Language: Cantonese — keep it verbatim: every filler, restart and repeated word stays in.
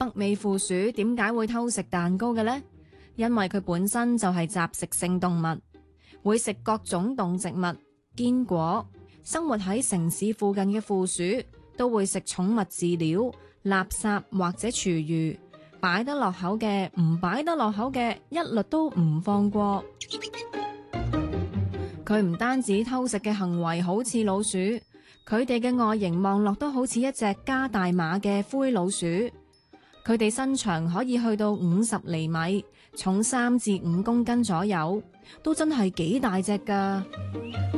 北美負鼠點解會偷食蛋糕嘅呢？因為佢本身就係雜食性動物，會食各種動植物、堅果。生活喺城市附近嘅負鼠都會食寵物飼料、垃圾或者廚餘，擺得落口嘅、唔擺得落口嘅，一律都唔放過。佢唔單止偷食嘅行為好似老鼠，佢哋嘅外形望落都好似一隻加大碼嘅灰老鼠。佢哋身長可以去到五十厘米，重三至五公斤左右，都真係幾大隻㗎。